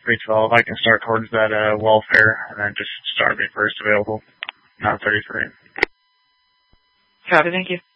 312. I can start towards that welfare and then just start me first available. Not 33. Copy, thank you.